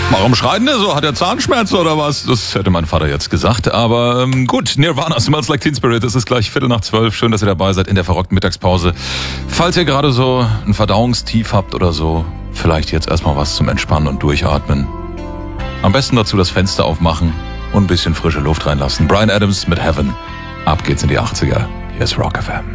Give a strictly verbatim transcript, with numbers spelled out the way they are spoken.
Warum schreit denn der so? Hat er Zahnschmerzen oder was? Das hätte mein Vater jetzt gesagt. Aber ähm, gut, Nirvana, Smells Like Teen Spirit. Es ist gleich Viertel nach zwölf. Schön, dass ihr dabei seid in der verrockten Mittagspause. Falls ihr gerade so ein Verdauungstief habt oder so, vielleicht jetzt erstmal was zum Entspannen und Durchatmen. Am besten dazu das Fenster aufmachen und ein bisschen frische Luft reinlassen. Bryan Adams mit Heaven. Ab geht's in die achtziger. Hier ist Rock F M.